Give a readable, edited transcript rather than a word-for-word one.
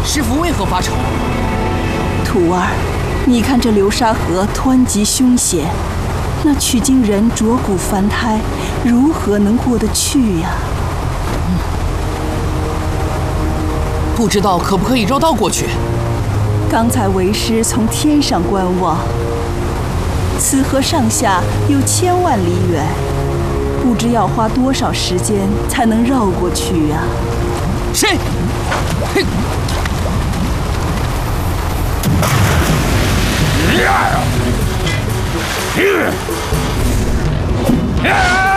师父为何发愁？ 徒儿，你看这流沙河湍急凶险，那取经人浊骨凡胎，如何能过得去呀？ 不知道可不可以绕道过去？ 刚才为师从天上观望，此河上下有千万里远，不知要花多少时间才能绕过去呀？ 是。嘿。 啊！